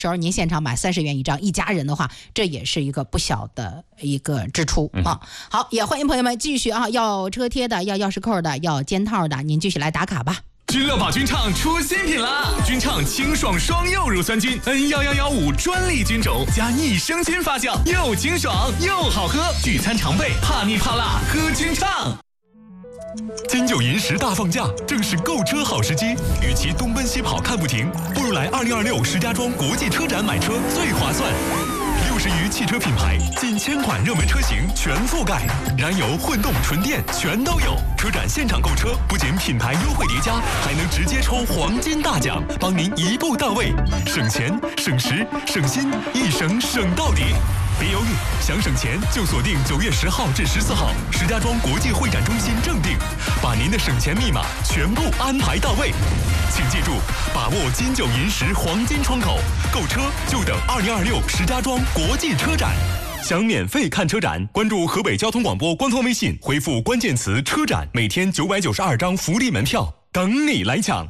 时候您现场买30元一张，一家人的话，这也是一个不小的一个支出啊。好，也欢迎朋友们继续啊，要车贴的，要钥匙扣的，要肩套的，您继续来打卡吧。 君乐宝菌畅出新品啦！菌畅清爽双柚乳酸菌 N11115专利菌种加益生菌发酵，又清爽又好喝，聚餐常备，怕腻怕辣喝菌畅。金九银十大放假，正是购车好时机。与其东奔西跑看不停，不如来2026石家庄国际车展买车最划算。60余汽车品牌，近1000款热门车型全覆盖，燃油、混动、纯电全都有。车展现场购车，不仅品牌优惠叠加，还能直接抽黄金大奖，帮您一步到位，省钱、省时、省心，一省省到底。别犹豫，想省钱就锁定9月10号至14号石家庄国际会展中心正定，把您的省钱密码全部安排到位。请记住，把握金九银十黄金窗口，购车就等2026石家庄国际车展。想免费看车展，关注河北交通广播官方微信，回复关键词车展，每天992张福利门票等你来抢。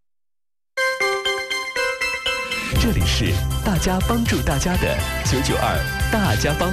这里是大家帮助大家的992大家帮。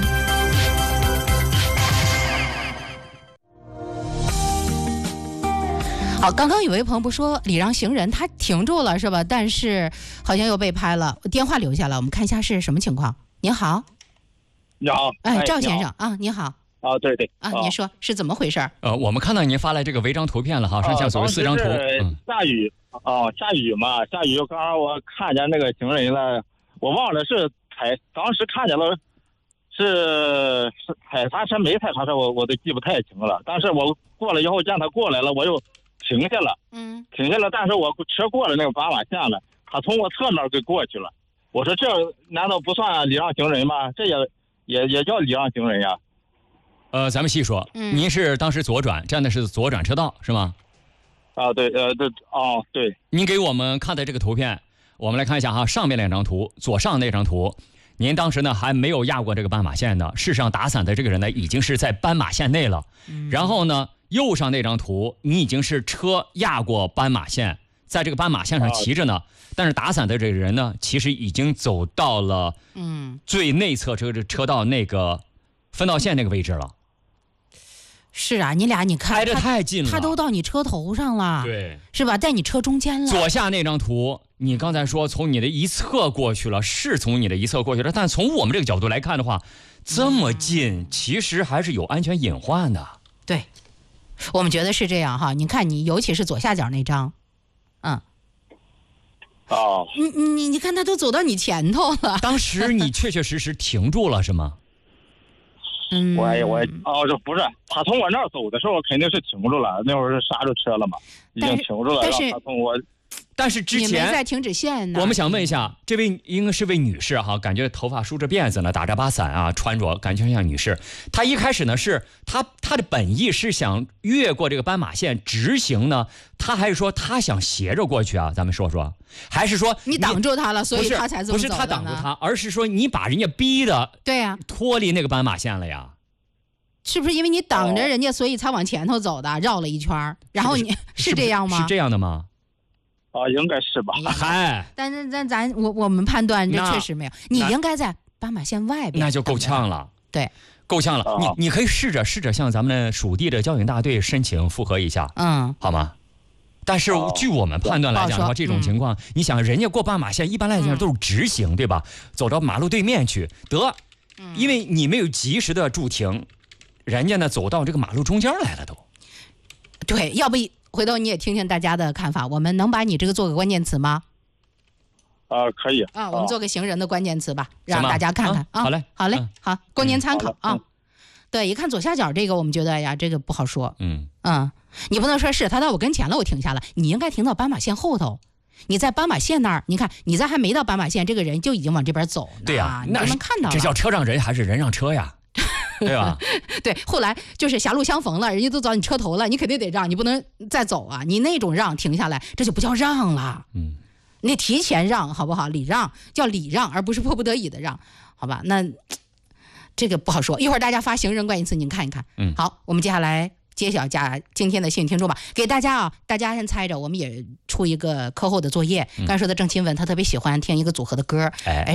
好，刚刚有位朋友不说礼让行人，他停住了是吧？但是好像又被拍了，电话留下了，我们看一下是什么情况。您好， 你好， 赵先生啊，你好。 啊，对对啊，您说是怎么回事？ 我们看到您发来这个违章图片了哈，上下左右4张图。 下雨下雨嘛，下雨刚刚我看见那个行人了，我忘了是当时看见了是踩刹车没踩刹车，我都记不太清了。但是我过了以后见他过来了，我又停下了，停下了，但是我车过了那个斑马线了，他从我侧面给过去了。我说这难道不算礼让行人吗？这也叫礼让行人呀？ 咱们细说，您是当时左转，站的是左转车道是吗？ 啊，对，对。 您给我们看的这个图片，我们来看一下哈，上面2张图，左上那张图，您当时呢还没有压过这个斑马线呢，事实上打伞的这个人呢已经是在斑马线内了。然后呢，右上那张图，你已经是车压过斑马线，在这个斑马线上骑着呢，但是打伞的这个人呢，其实已经走到了最内侧车道那个分道线那个位置了。 是啊，你俩你看挨着太近了， 他都到你车头上了， 对， 是吧？在你车中间了。 左下那张图，你刚才说从你的一侧过去了，是从你的一侧过去了，但从我们这个角度来看的话，这么近，其实还是有安全隐患的。 对，我们觉得是这样哈。你看你，尤其是左下角那张，你看他都走到你前头了。 当时你确确实实停住了是吗？ 这不是他从我那儿走的时候肯定是停住了，那会儿是刹住车了嘛，已经停住了。 但是之前你没在停止线呢。 我们想问一下，这位应该是位女士哈，感觉头发梳着辫子呢，打着把伞啊，穿着感觉像女士。她一开始呢是她的本意是想越过这个斑马线直行呢，她还是说她想斜着过去啊？咱们说说，还是说你挡住她了，所以她才这么走的呢？ 不是她挡住她，而是说你把人家逼的对呀脱离那个斑马线了呀？ 是不是因为你挡着人家，所以才往前头走的，绕了一圈，然后你是这样吗？ 是这样的吗？ 应该是吧。 但是我们判断这确实没有，你应该在斑马线外边， 那就够呛了。 对， 够呛了。你可以试着向咱们属地的交警大队申请复核一下，好吗？但是据我们判断来讲的话，这种情况，你想人家过斑马线，一般来讲都是直行，对吧？走到马路对面去因为你没有及时的驻停，人家呢走到这个马路中间来了都。 对，要不回头你也听听大家的看法，我们能把你这个做个关键词吗？ 可以我们做个行人的关键词吧，让大家看看好嘞， 好，供您参考对，一看左下角这个，我们觉得呀，这个不好说。你不能说是他到我跟前了，我停下了，你应该停到斑马线后头。你在斑马线那儿，你看你在还没到斑马线，这个人就已经往这边走呢。 对呀， 你都能看到了。 这叫车让人还是人让车呀？对吧？ 对，后来就是狭路相逢了，人家都走你车头了，你肯定得让，你不能再走啊！你那种让停下来，这就不叫让了。你提前让好不好？礼让叫礼让，而不是迫不得已的让，好吧？那这个不好说。一会儿大家发行人关键词，您看一看。好，我们接下来揭晓今天的幸运听众吧，给大家大家先猜着，我们也出一个课后的作业。刚才说的郑钦文，他特别喜欢听一个组合的歌，